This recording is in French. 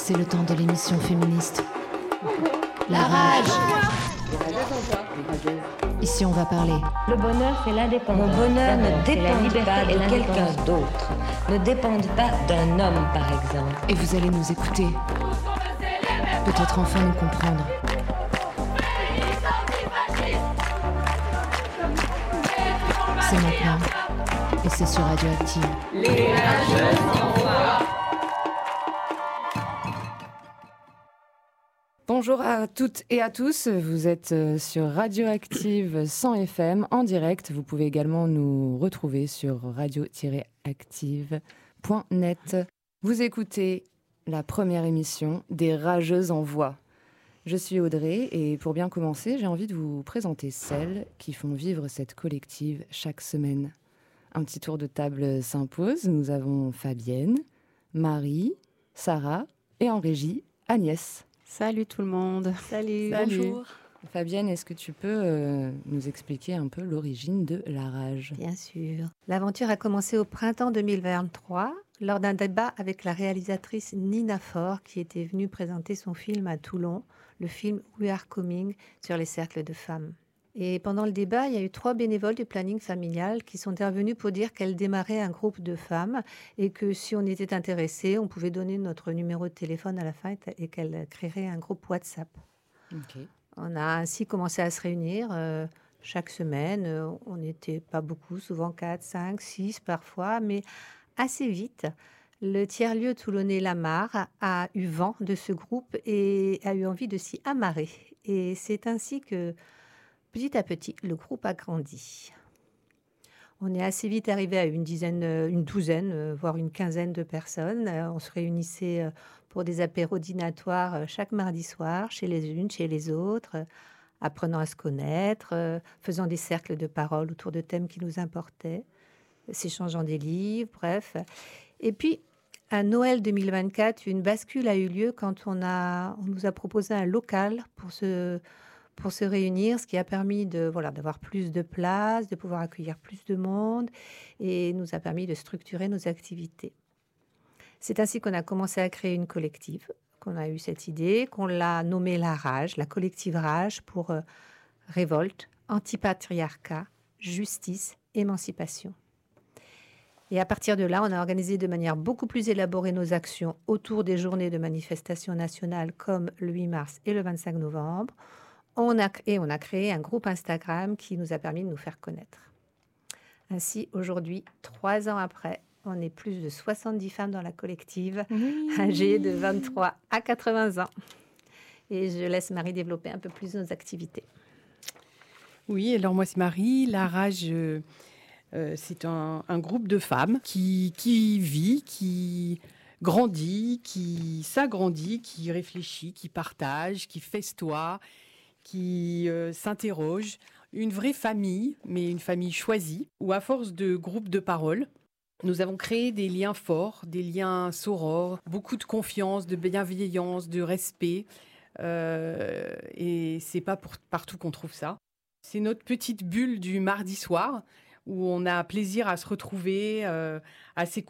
C'est le temps de l'émission féministe. La rage. Ici, on va parler. Le bonheur, c'est l'indépendance. Mon bonheur ne dépend pas de quelqu'un quelqu'un d'autre. Ne dépend pas d'un homme, par exemple. Et vous allez nous écouter. Peut-être enfin nous comprendre. C'est maintenant. Et c'est sur Radioactive. Les rageuses envoient. Bonjour à toutes et à tous, vous êtes sur Radioactive 100 FM en direct. Vous pouvez également nous retrouver sur radio-active.net. Vous écoutez la première émission des Rageuses en voix. Je suis Audrey et pour bien commencer, j'ai envie de vous présenter celles qui font vivre cette collective chaque semaine. Un petit tour de table s'impose. Nous avons Fabienne, Marie, Sarah et en régie, Agnès. Salut tout le monde. Salut. Bonjour. Fabienne, est-ce que tu peux nous expliquer un peu l'origine de la rage ? Bien sûr. L'aventure a commencé au printemps 2023 lors d'un débat avec la réalisatrice Nina Faure qui était venue présenter son film à Toulon, le film We Are Coming sur les cercles de femmes. Et pendant le débat, il y a eu 3 bénévoles du planning familial qui sont intervenus pour dire qu'elles démarraient un groupe de femmes et que si on était intéressé, on pouvait donner notre numéro de téléphone à la fin et qu'elles créeraient un groupe WhatsApp. Okay. On a ainsi commencé à se réunir chaque semaine. On n'était pas beaucoup, souvent 4, 5, 6 parfois, mais assez vite. Le tiers-lieu toulonnais Lamar a eu vent de ce groupe et a eu envie de s'y amarrer. Et c'est ainsi que petit à petit, le groupe a grandi. On est assez vite arrivé à une douzaine, voire une quinzaine de personnes. On se réunissait pour des apéros dînatoires chaque mardi soir, chez les unes, chez les autres, apprenant à se connaître, faisant des cercles de parole autour de thèmes qui nous importaient, s'échangeant des livres, bref. Et puis, à Noël 2024, une bascule a eu lieu quand on nous a proposé un local pour se réunir, ce qui a permis d'avoir plus de place, de pouvoir accueillir plus de monde et nous a permis de structurer nos activités. C'est ainsi qu'on a commencé à créer une collective, qu'on a eu cette idée, qu'on l'a nommée la Rage, la collective Rage pour révolte, antipatriarcat, justice, émancipation. Et à partir de là, on a organisé de manière beaucoup plus élaborée nos actions autour des journées de manifestations nationales comme le 8 mars et le 25 novembre. On a créé un groupe Instagram qui nous a permis de nous faire connaître. Ainsi, aujourd'hui, 3 ans après, on est plus de 70 femmes dans la collective, âgées de 23 à 80 ans. Et je laisse Marie développer un peu plus nos activités. Oui, alors moi c'est Marie. La Rage, c'est un groupe de femmes qui vit, qui grandit, qui s'agrandit, qui réfléchit, qui partage, qui festoie, qui s'interroge. Une vraie famille, mais une famille choisie, où à force de groupes de parole, nous avons créé des liens forts, des liens sorores, beaucoup de confiance, de bienveillance, de respect. Et c'est pas partout qu'on trouve ça. C'est notre petite bulle du mardi soir, où on a plaisir à se retrouver, à s'écouter.